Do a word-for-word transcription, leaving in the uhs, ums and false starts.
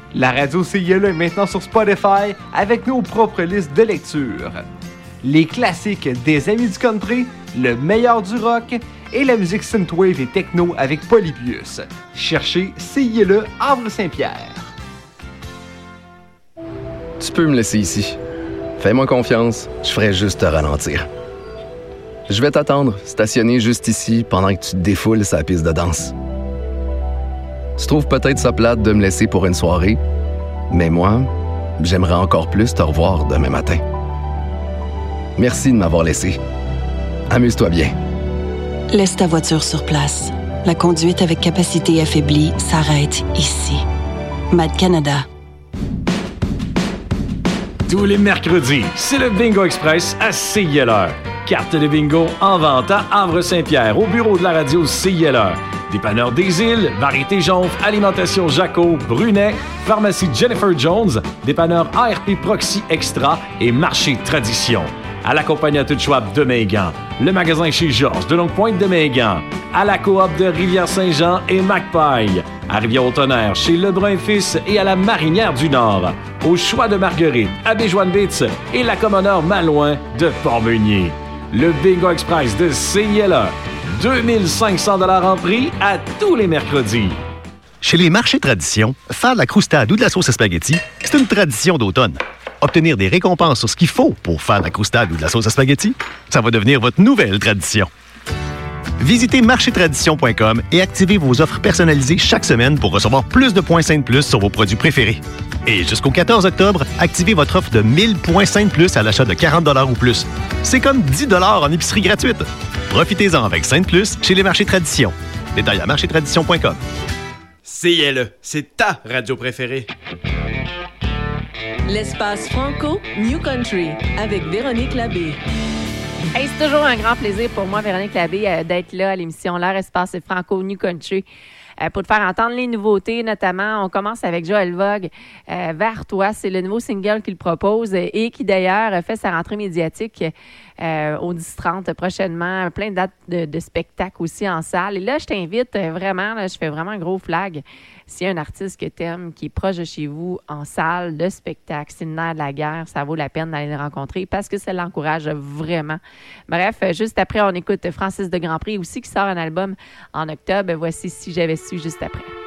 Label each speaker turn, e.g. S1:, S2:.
S1: La radio C I L E est maintenant sur Spotify avec nos propres listes de lecture. Les classiques des amis du country, le meilleur du rock et la musique synthwave et techno avec Polybius. Cherchez C I L E Havre-Saint-Pierre.
S2: Tu peux me laisser ici. Fais-moi confiance, je ferai juste te ralentir. Je vais t'attendre, stationné juste ici, pendant que tu te défoules sa piste de danse. Tu trouves peut-être ça plate de me laisser pour une soirée, mais moi, j'aimerais encore plus te revoir demain matin. Merci de m'avoir laissé. Amuse-toi bien.
S3: Laisse ta voiture sur place. La conduite avec capacité affaiblie s'arrête ici. Mad Canada.
S4: Tous les mercredis, c'est le Bingo Express à C I L E. Carte de bingo en vente à Havre-Saint-Pierre, au bureau de la radio C I L E. Dépanneur des Îles, Variété Jonf, Alimentation Jaco, Brunet, Pharmacie Jennifer Jones, Dépanneur A R P Proxy Extra et Marché Tradition. À la compagnie à tout Schwab de Megan, le magasin chez Georges de Longue-Pointe de Megan, à la coop de Rivière-Saint-Jean et Macpaille, à Rivière-au-Tonnerre chez Lebrun Fils et à la Marinière du Nord, au Choix de Marguerite, à Béjoine-Bitz et la Commodore Malouin de Port-Meunier. Le Bingo Express de C I L E, deux mille cinq cents dollars en prix à tous les mercredis.
S5: Chez les marchés Tradition, faire de la croustade ou de la sauce à spaghetti, c'est une tradition d'automne. Obtenir des récompenses sur ce qu'il faut pour faire de la croustade ou de la sauce à spaghetti, ça va devenir votre nouvelle tradition. Visitez marché tradition point com et activez vos offres personnalisées chaque semaine pour recevoir plus de points Sainte Plus sur vos produits préférés. Et jusqu'au quatorze octobre, activez votre offre de mille points Sainte Plus à l'achat de quarante dollars ou plus. C'est comme dix dollars en épicerie gratuite. Profitez-en avec Sainte Plus chez les marchés Tradition. Détails à marché tradition point com.
S6: C I L E, c'est ta radio préférée.
S7: L'espace Franco New Country avec Véronique Labbé.
S8: Hey, c'est toujours un grand plaisir pour moi, Véronique Labbé, euh, d'être là à l'émission L'Heure Espace Franco New Country euh, pour te faire entendre les nouveautés, notamment. On commence avec Joël Vogue, euh, Vers toi. C'est le nouveau single qu'il propose euh, et qui, d'ailleurs, fait sa rentrée médiatique euh, au dix trente prochainement. Plein de dates de, de spectacles aussi en salle. Et là, je t'invite euh, vraiment, là, je fais vraiment un gros flag. S'il y a un artiste que tu aimes, qui est proche de chez vous, en salle, de spectacle, c'est le nerf de la guerre, ça vaut la peine d'aller le rencontrer parce que ça l'encourage vraiment. Bref, juste après, on écoute Francis de Grandpré aussi qui sort un album en octobre. Voici Si j'avais su juste après.